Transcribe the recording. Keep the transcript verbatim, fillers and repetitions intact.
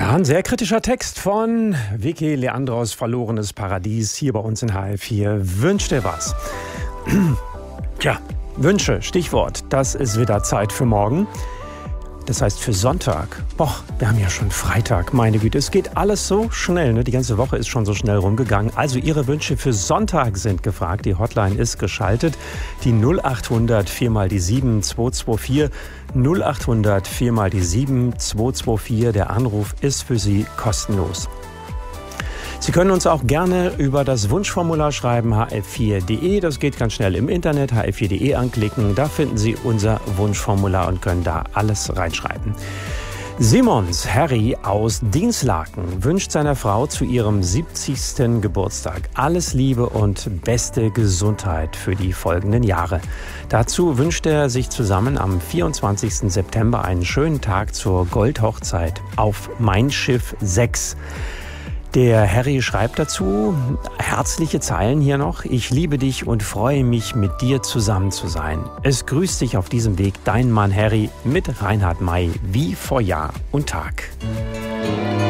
Ja, ein sehr kritischer Text von Vicky Leandros, Verlorenes Paradies, hier bei uns in H F vier. Wünsch dir was. Tja, Wünsche, Stichwort. Das ist wieder Zeit für morgen. Das heißt für Sonntag. Boah, wir haben ja schon Freitag. Meine Güte, es geht alles so schnell. Ne? Die ganze Woche ist schon so schnell rumgegangen. Also Ihre Wünsche für Sonntag sind gefragt. Die Hotline ist geschaltet. Die null achthundert vier mal die sieben zwei zwei vier. null achthundert vier mal die sieben zwei zwei vier. Der Anruf ist für Sie kostenlos. Sie können uns auch gerne über das Wunschformular schreiben, h f vier punkt d e. Das geht ganz schnell im Internet, h f vier punkt d e anklicken. Da finden Sie unser Wunschformular und können da alles reinschreiben. Simons Harry aus Dinslaken wünscht seiner Frau zu ihrem siebzigsten Geburtstag alles Liebe und beste Gesundheit für die folgenden Jahre. Dazu wünscht er sich zusammen am vierundzwanzigsten September einen schönen Tag zur Goldhochzeit auf Mein Schiff sechs. Der Harry schreibt dazu, herzliche Zeilen hier noch, ich liebe dich und freue mich, mit dir zusammen zu sein. Es grüßt dich auf diesem Weg dein Mann Harry mit Reinhard May wie vor Jahr und Tag.